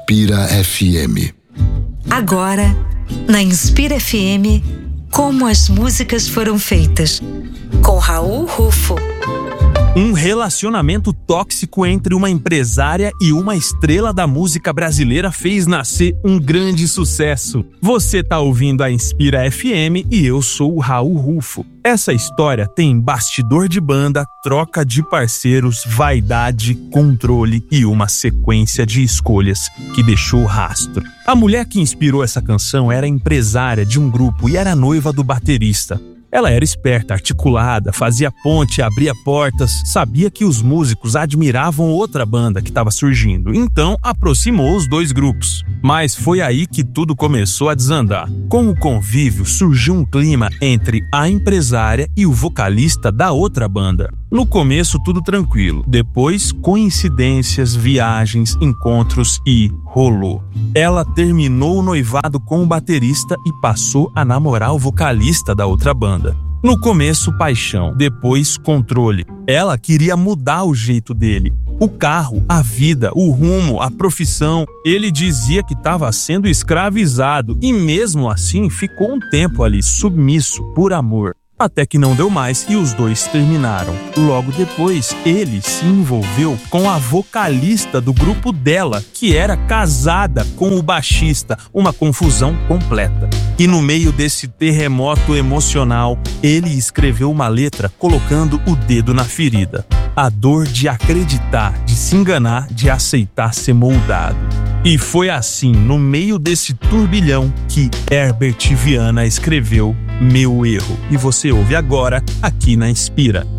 Inspira FM. Agora, na Inspira FM, como as músicas foram feitas, com Raul Rufo. Um relacionamento tóxico entre uma empresária e uma estrela da música brasileira fez nascer um grande sucesso. Você tá ouvindo a Inspira FM e eu sou o Raul Rufo. Essa história tem bastidor de banda, troca de parceiros, vaidade, controle e uma sequência de escolhas que deixou rastro. A mulher que inspirou essa canção era empresária de um grupo e era noiva do baterista. Ela era esperta, articulada, fazia ponte, abria portas, sabia que os músicos admiravam outra banda que estava surgindo, então aproximou os dois grupos. Mas foi aí que tudo começou a desandar. Com o convívio, surgiu um clima entre a empresária e o vocalista da outra banda. No começo, tudo tranquilo. Depois, coincidências, viagens, encontros e rolou. Ela terminou o noivado com o baterista e passou a namorar o vocalista da outra banda. No começo, paixão. Depois, controle. Ela queria mudar o jeito dele. O carro, a vida, o rumo, a profissão. Ele dizia que estava sendo escravizado e mesmo assim ficou um tempo ali submisso por amor. Até que não deu mais e os dois terminaram. Logo depois, ele se envolveu com a vocalista do grupo dela, que era casada com o baixista, uma confusão completa. E no meio desse terremoto emocional, ele escreveu uma letra colocando o dedo na ferida. A dor de acreditar, de se enganar, de aceitar ser moldado. E foi assim, no meio desse turbilhão, que Herbert Viana escreveu Meu Erro. E você ouve agora, aqui na Inspira.